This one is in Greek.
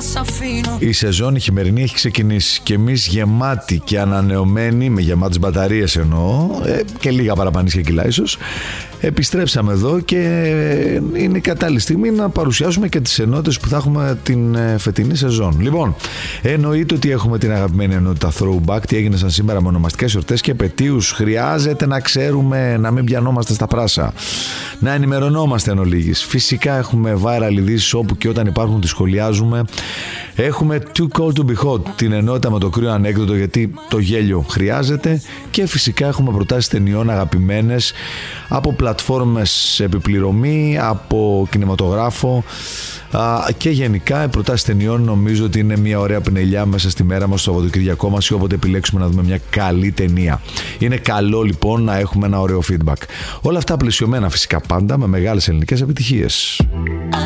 Η σεζόν η χειμερινή έχει ξεκινήσει και εμείς γεμάτοι και ανανεωμένοι, με γεμάτες μπαταρίες εννοώ, και λίγα παραπανήσια κιλά ίσως, επιστρέψαμε εδώ και είναι η κατάλληλη στιγμή να παρουσιάσουμε και τις ενότητες που θα έχουμε την φετινή σεζόν. Λοιπόν, εννοείται ότι έχουμε την αγαπημένη ενότητα Throwback. Τι έγινε σαν σήμερα με ονομαστικές εορτές και επετείους. Χρειάζεται να ξέρουμε, να μην πιανόμαστε στα πράσα, να ενημερωνόμαστε εν ολίγης. Φυσικά έχουμε viral ειδήσεις όπου και όταν υπάρχουν τις σχολιάζουμε. Έχουμε Too Cold to Be Hot, την ενότητα με το κρύο ανέκδοτο, γιατί το γέλιο χρειάζεται, και φυσικά έχουμε προτάσεις ταινιών αγαπημένες από πλατφόρμες επιπληρωμή, από κινηματογράφο, και γενικά οι προτάσεις ταινιών νομίζω ότι είναι μια ωραία πινελιά μέσα στη μέρα μας, στο Σαββατοκυριακό μας, ή όποτε επιλέξουμε να δούμε μια καλή ταινία. Είναι καλό λοιπόν να έχουμε ένα ωραίο feedback. Όλα αυτά πλαισιωμένα φυσικά πάντα με μεγάλες ελληνικές επιτυχίες.